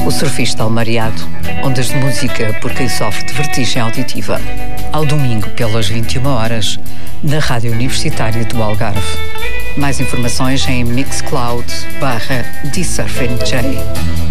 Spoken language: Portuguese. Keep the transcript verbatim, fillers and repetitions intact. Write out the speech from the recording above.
O Surfista Almariado, ondas de música por quem sofre de vertigem auditiva. Ao domingo, pelas vinte e uma horas, na Rádio Universitária do Algarve. Mais informações em Mixcloud barra D Surfing J.